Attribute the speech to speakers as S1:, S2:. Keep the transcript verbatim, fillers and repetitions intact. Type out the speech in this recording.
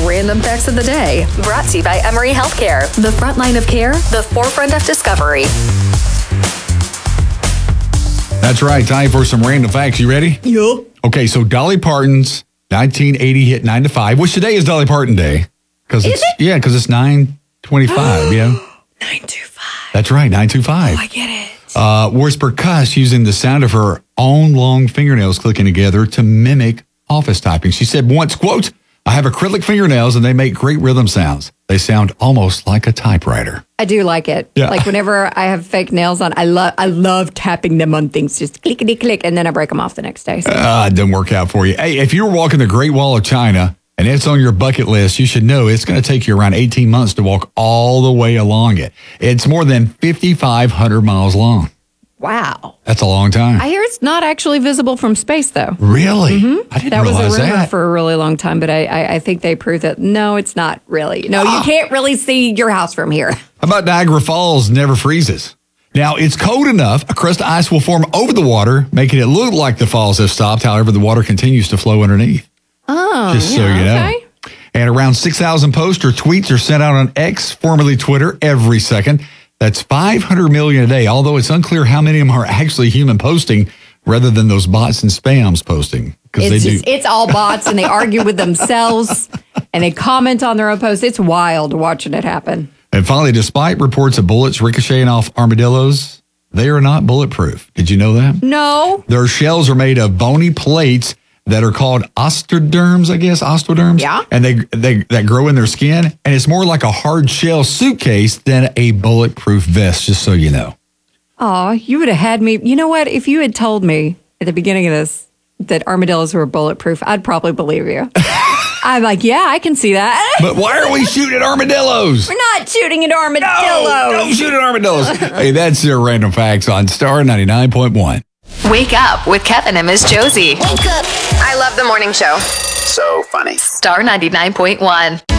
S1: Random Facts of the Day. Brought to you by Emory Healthcare. The frontline of care, the forefront of discovery.
S2: That's right. Time for some random facts. You ready?
S3: Yeah.
S2: Okay, so Dolly Parton's nineteen eighty hit nine to five, which today is Dolly Parton Day. Cause
S3: Is
S2: it's,
S3: it?
S2: Yeah, because it's nine twenty-five, yeah.
S3: nine two five.
S2: That's right, nine two five.
S3: Oh, I get it.
S2: Uh, was percussed using the sound of her own long fingernails clicking together to mimic office typing. She said once, quote, "I have acrylic fingernails and they make great rhythm sounds. They sound almost like a typewriter."
S3: I do like it.
S2: Yeah.
S3: Like whenever I have fake nails on, I love I love tapping them on things, just clickety click, and then I break them off the next day. So.
S2: Uh, it didn't work out for you. Hey, if you're walking the Great Wall of China and it's on your bucket list, you should know it's going to take you around eighteen months to walk all the way along it. It's more than fifty-five hundred miles long.
S3: Wow.
S2: That's a long time.
S3: I hear it's not actually visible from space, though.
S2: Really? I didn't
S3: That was
S2: realize
S3: a rumor
S2: that.
S3: for a really long time, but I, I, I think they proved that no, it's not really. No, you can't really see your house from here.
S2: How about Niagara Falls never freezes? Now, it's cold enough, a crust of ice will form over the water, making it look like the falls have stopped. However, the water continues to flow underneath.
S3: Oh,
S2: Just so
S3: yeah,
S2: you know.
S3: okay.
S2: And around six thousand posts or tweets are sent out on X, formerly Twitter, every second. That's five hundred million a day, although it's unclear how many of them are actually human posting rather than those bots and spams posting. Because they
S3: It's
S2: do.
S3: just, it's all bots, and they argue with themselves, and they comment on their own posts. It's wild watching it happen.
S2: And finally, despite reports of bullets ricocheting off armadillos, they are not bulletproof. Did you know that?
S3: No.
S2: Their shells are made of bony plates that are called osteoderms, I guess, osteoderms.
S3: Yeah.
S2: And they, they that grow in their skin. And it's more like a hard shell suitcase than a bulletproof vest, just so you know.
S3: Oh, you would have had me. You know what? If you had told me at the beginning of this that armadillos were bulletproof, I'd probably believe you. I'm like, yeah, I can see that.
S2: But why are we shooting at armadillos?
S3: We're not shooting at armadillos.
S2: No, don't shoot at armadillos. Hey, that's your random facts on Star ninety-nine point one.
S1: Wake up with Kevin and Miss Josie.
S4: Wake up. I love the morning show. So funny.
S1: Star ninety-nine point one.